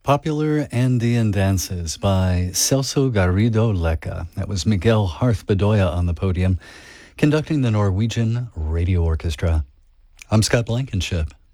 Popular Andean Dances by Celso Garrido Lecca. That was Miguel Harth Bedoya on the podium, conducting the Norwegian Radio Orchestra. I'm Scott Blankenship.